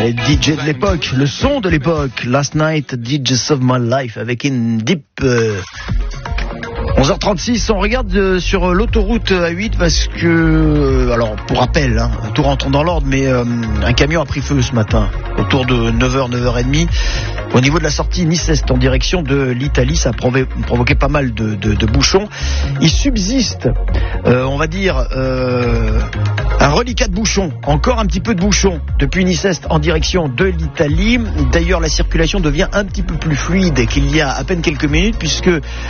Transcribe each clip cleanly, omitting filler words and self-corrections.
Les DJ de l'époque, le son de l'époque. Last Night, DJs of My Life avec In Deep. 11h36, on regarde sur l'autoroute A8 parce que, alors pour rappel, tout rentre dans l'ordre, mais un camion a pris feu ce matin, autour de 9h, 9h30. Au niveau de la sortie Nice-Est en direction de l'Italie, ça a provoqué pas mal de bouchons. Il subsiste, on va dire, un reliquat de bouchons, encore un petit peu de bouchons depuis Nice-Est en direction de l'Italie. D'ailleurs, la circulation devient un petit peu plus fluide qu'il y a à peine quelques minutes puisque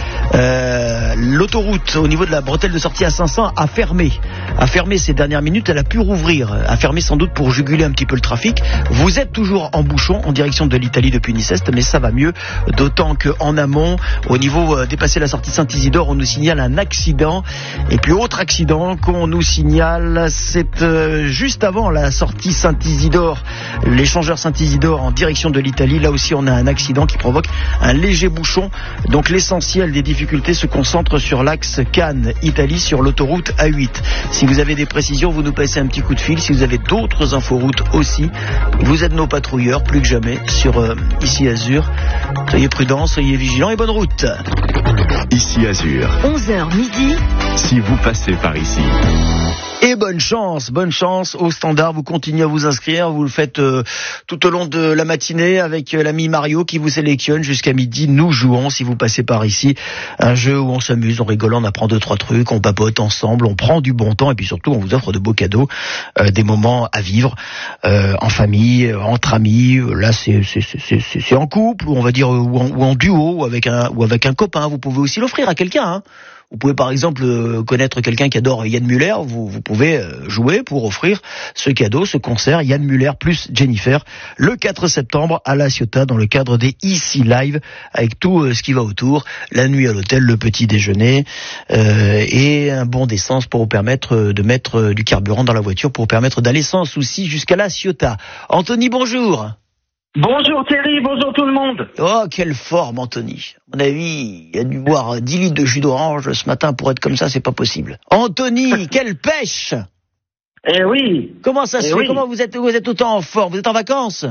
l'autoroute au niveau de la bretelle de sortie à 500 a fermé ces dernières minutes. Elle a pu rouvrir, a fermé sans doute pour juguler un petit peu le trafic. Vous êtes toujours en bouchon en direction de l'Italie depuis Nice-Est, mais ça va mieux, d'autant qu'en amont, au niveau dépassé la sortie Saint-Isidore, on nous signale un accident. Et puis autre accident qu'on nous signale, c'est juste avant la sortie Saint-Isidore, l'échangeur Saint-Isidore en direction de l'Italie. Là aussi on a un accident qui provoque un léger bouchon. Donc l'essentiel des difficultés se concentre sur l'axe Cannes-Italie sur l'autoroute A8. Si vous avez des précisions, vous nous passez un petit coup de fil. Si vous avez d'autres inforoutes aussi, vous êtes nos patrouilleurs plus que jamais sur Ici Azur. Soyez prudents, soyez vigilants et bonne route. Ici Azur. 11h midi. Si vous passez par ici. Et bonne chance au standard, vous continuez à vous inscrire, vous le faites tout au long de la matinée avec l'ami Mario qui vous sélectionne jusqu'à midi. Nous jouons, si vous passez par ici, un jeu où on s'amuse, on rigole, on apprend 2-3 trucs, on papote ensemble, on prend du bon temps et puis surtout on vous offre de beaux cadeaux, des moments à vivre en famille, entre amis. Là c'est en couple ou on va dire ou en duo ou avec un copain. Vous pouvez aussi l'offrir à quelqu'un. Vous pouvez par exemple connaître quelqu'un qui adore Yann Muller, vous pouvez jouer pour offrir ce cadeau, ce concert Yann Muller plus Jennifer le 4 septembre à La Ciotat dans le cadre des Ici Live avec tout ce qui va autour, la nuit à l'hôtel, le petit déjeuner et un bon d'essence pour vous permettre de mettre du carburant dans la voiture pour vous permettre d'aller sans souci jusqu'à La Ciotat. Anthony, bonjour. Bonjour Thierry, bonjour tout le monde. Oh, quelle forme Anthony. À mon avis, il a dû boire 10 litres de jus d'orange ce matin pour être comme ça, c'est pas possible. Anthony, quelle pêche. Eh oui. Comment ça se fait? Comment vous êtes autant en forme? Vous êtes en vacances?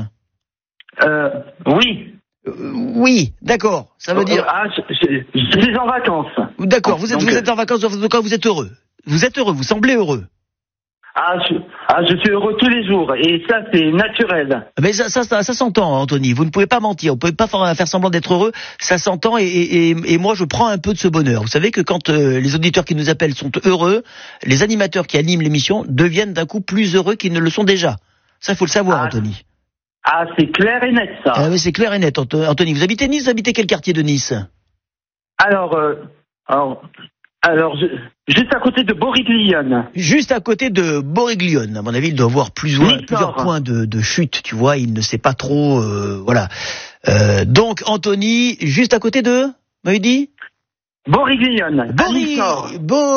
Oui. Oui, d'accord. Ça veut dire... je suis en vacances. D'accord, vous êtes en vacances, donc vous êtes heureux. Vous êtes heureux, vous semblez heureux. Je suis heureux tous les jours et ça c'est naturel. Mais ça s'entend, Anthony. Vous ne pouvez pas mentir. Vous ne pouvez pas faire semblant d'être heureux. Ça s'entend et moi je prends un peu de ce bonheur. Vous savez que quand les auditeurs qui nous appellent sont heureux, les animateurs qui animent l'émission deviennent d'un coup plus heureux qu'ils ne le sont déjà. Ça il faut le savoir, Anthony. C'est clair et net ça. Ah oui, c'est clair et net, Anthony. Vous habitez Nice? Vous habitez quel quartier de Nice? Alors, juste à côté de Boriglione. Juste à côté de Boriglione. À mon avis, il doit avoir plusieurs points de chute, tu vois. Il ne sait pas trop, voilà. Donc, Anthony, juste à côté de, vous m'avez dit? Boriglione.